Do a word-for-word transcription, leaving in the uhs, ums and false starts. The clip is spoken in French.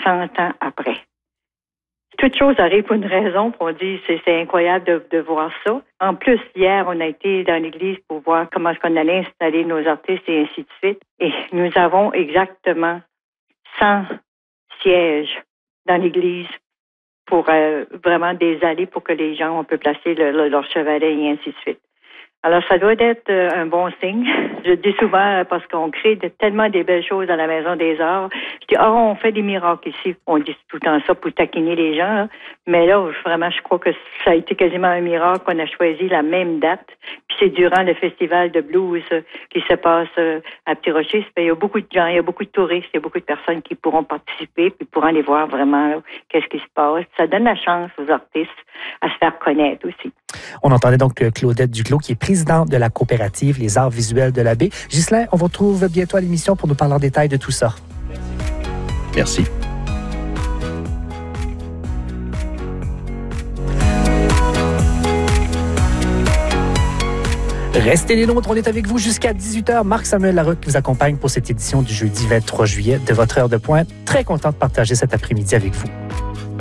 cent ans après. Toute chose arrive pour une raison, puis on dit c'est, c'est incroyable de, de voir ça. En plus, hier, on a été dans l'église pour voir comment est-ce qu'on allait installer nos artistes et ainsi de suite. Et nous avons exactement cent sièges dans l'église pour euh, vraiment des allées pour que les gens, on peut placer le, le, leur chevalet et ainsi de suite. Alors, ça doit être euh, un bon signe. Je dis souvent, euh, parce qu'on crée de, tellement des belles choses dans la Maison des Arts. Je dis, oh, on fait des miracles ici. On dit tout le temps ça pour taquiner les gens. Hein. Mais là, vraiment, je crois que ça a été quasiment un miracle qu'on a choisi la même date. Puis c'est durant le festival de blues euh, qui se passe euh, à Petit-Rocher. Il y a beaucoup de gens, il y a beaucoup de touristes, il y a beaucoup de personnes qui pourront participer puis pourront aller voir vraiment là, qu'est-ce qui se passe. Ça donne la chance aux artistes à se faire connaître aussi. On entendait donc Claudette Duclos, qui est présidente de la coopérative Les Arts visuels de la Baie. Ghislain, on vous retrouve bientôt à l'émission pour nous parler en détail de tout ça. Merci. Restez les nôtres, on est avec vous jusqu'à dix-huit heures. Marc-Samuel Larocque qui vous accompagne pour cette édition du jeudi vingt-trois juillet de votre heure de pointe. Très content de partager cet après-midi avec vous.